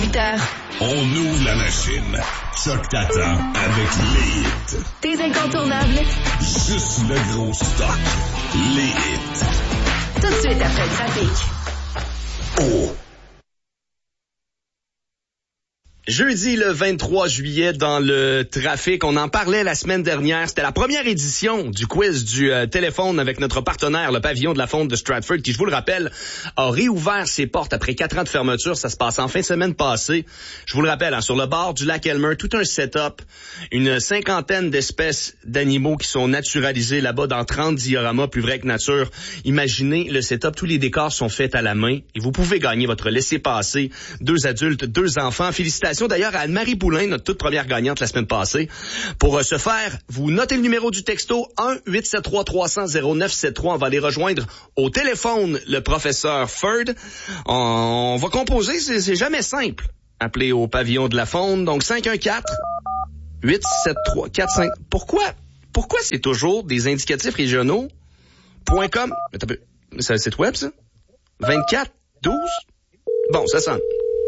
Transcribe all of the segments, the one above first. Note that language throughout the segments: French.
18h. On ouvre la machine. Choc t'attend avec les hits. Tes incontournables. Juste le gros stock. Les hits. Tout de suite après le trafic. Oh! Jeudi le 23 juillet dans le trafic, on en parlait la semaine dernière, c'était la première édition du quiz du téléphone avec notre partenaire, le pavillon de la Fonte de Stratford, qui, je vous le rappelle, a réouvert ses portes après 4 ans de fermeture. Ça se passe en fin de semaine passée. Je vous le rappelle, sur le bord du lac Elmer, tout un setup, une 50aine d'espèces d'animaux qui sont naturalisés là-bas dans 30 dioramas plus vrai que nature. Imaginez le setup, tous les décors sont faits à la main et vous pouvez gagner votre laissez-passer, 2 adultes, 2 enfants. Félicitations d'ailleurs à Anne-Marie Poulain, notre toute première gagnante la semaine passée. Pour ce faire, vous notez le numéro du texto 1-873-300-0973. On va aller rejoindre au téléphone le professeur Ferd. On va composer, c'est jamais simple. Appelez au pavillon de la Fonte, donc 514-873-45. Pourquoi c'est toujours des indicatifs régionaux? .com, c'est un site web, ça? 24, 12? Bon, ça sonne.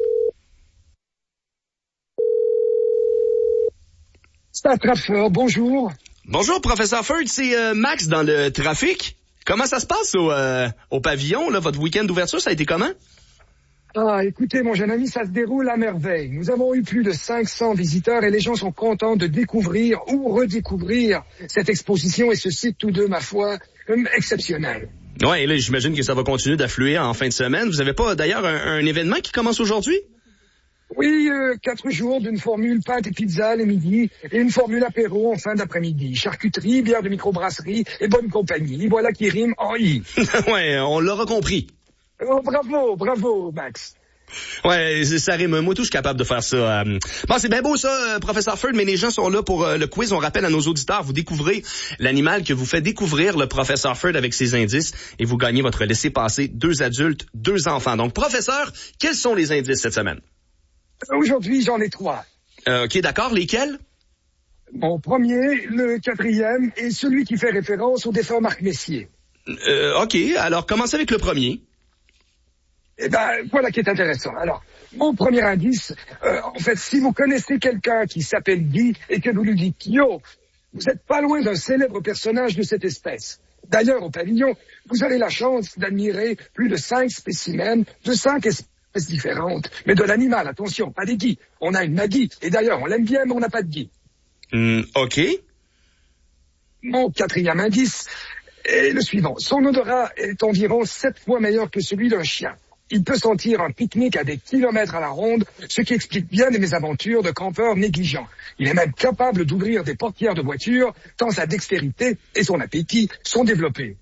C'est un trappeur, bonjour. Bonjour, professeur Ferd, c'est Max dans le trafic. Comment ça se passe au pavillon, là? Votre week-end d'ouverture, ça a été comment? Ah, écoutez, mon jeune ami, ça se déroule à merveille. Nous avons eu plus de 500 visiteurs et les gens sont contents de découvrir ou redécouvrir cette exposition et ce site, tous deux, ma foi, exceptionnel. Ouais, et là, j'imagine que ça va continuer d'affluer en fin de semaine. Vous avez pas, d'ailleurs, un événement qui commence aujourd'hui? Oui, 4 jours d'une formule pâte et pizza le midi et une formule apéro en fin d'après-midi. Charcuterie, bière de microbrasserie et bonne compagnie. Voilà qui rime en I. Ouais, on l'aura compris. Oh, bravo, Max. Ouais, ça rime. Moi, tout, je suis capable de faire ça. Bon, c'est bien beau ça, professeur Ferd, mais les gens sont là pour le quiz. On rappelle à nos auditeurs, vous découvrez l'animal que vous fait découvrir le professeur Ferd avec ses indices et vous gagnez votre laissez-passer, 2 adultes, 2 enfants. Donc, professeur, quels sont les indices cette semaine? Aujourd'hui, j'en ai 3. OK, d'accord. Lesquels? Mon premier, le 4e, est celui qui fait référence au défunt Marc Messier. OK, alors commencez avec le premier. Eh ben, voilà qui est intéressant. Alors, mon premier indice, en fait, si vous connaissez quelqu'un qui s'appelle Guy et que vous lui dites « Yo, vous êtes pas loin d'un célèbre personnage de cette espèce ». D'ailleurs, au pavillon, vous avez la chance d'admirer plus de 5 spécimens de 5 espèces différentes. Mais de l'animal, attention, pas des Guy. On a une Maggie, et d'ailleurs, on l'aime bien, mais on n'a pas de Guy. OK. Mon 4e indice est le suivant. Son odorat est environ 7 fois meilleur que celui d'un chien. Il peut sentir un pique-nique à des kilomètres à la ronde, ce qui explique bien les mésaventures de campeurs négligents. Il est même capable d'ouvrir des portières de voiture, tant sa dextérité et son appétit sont développés.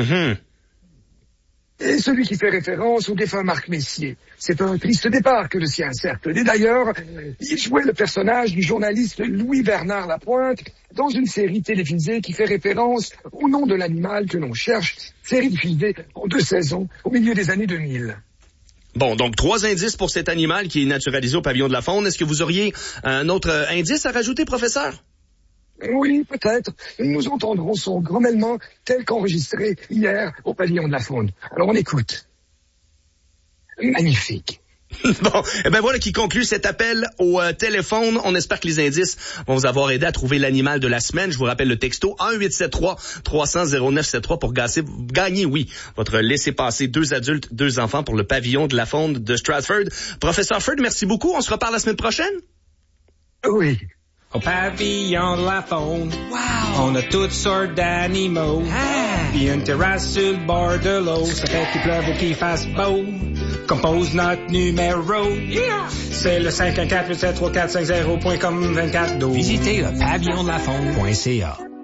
Et celui qui fait référence au défunt Marc Messier. C'est un triste départ que le sien, certes. Et d'ailleurs, il jouait le personnage du journaliste Louis-Bernard Lapointe dans une série télévisée qui fait référence au nom de l'animal que l'on cherche, série diffusée en 2 saisons au milieu des années 2000. Bon, donc 3 indices pour cet animal qui est naturalisé au pavillon de la Fonte. Est-ce que vous auriez un autre indice à rajouter, professeur? Oui, peut-être. Nous entendrons son grommellement tel qu'enregistré hier au pavillon de la Fonte. Alors on écoute. Magnifique. Bon, eh ben voilà qui conclut cet appel au téléphone. On espère que les indices vont vous avoir aidé à trouver l'animal de la semaine. Je vous rappelle le texto 1-873-300-0973 pour gagner, votre laissez-passer, 2 adultes, 2 enfants pour le pavillon de la Fonte de Stratford. Professeur Ferd, merci beaucoup. On se reparle la semaine prochaine? Oui. Au pavillon de la Fonte, on a toutes sortes d'animaux. Puis une terrasse sur le bord de l'eau, ça fait qu'il pleuve ou qu'il fasse beau. Compose notre numéro. C'est le 514-873-450.com 2412. Visitez le pavillondelafonte.ca.